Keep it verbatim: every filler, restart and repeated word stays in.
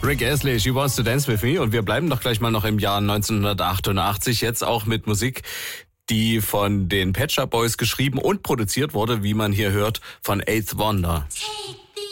Rick Astley, She Wants to Dance With Me. Und wir bleiben doch gleich mal noch im Jahr neunzehnhundertachtundachtzig, jetzt auch mit Musik, die von den Pet Shop Boys geschrieben und produziert wurde, wie man hier hört, von Eighth Wonder.